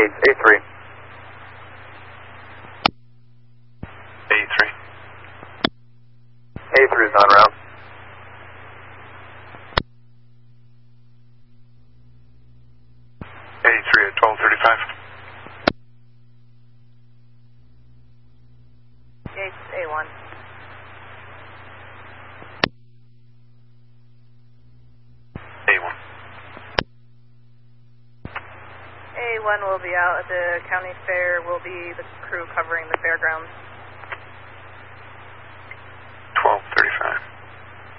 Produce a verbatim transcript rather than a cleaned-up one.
eight, A three. A three. A three is on route. A three at twelve thirty-five. A one. A one. A one will be out at the county fair. Will be the crew covering the fairgrounds.